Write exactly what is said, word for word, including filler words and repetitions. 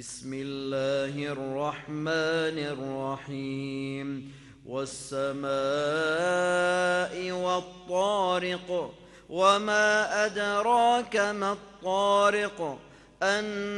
بسم الله الرحمن الرحيم والسماء والطارق وما أدراك ما الطارق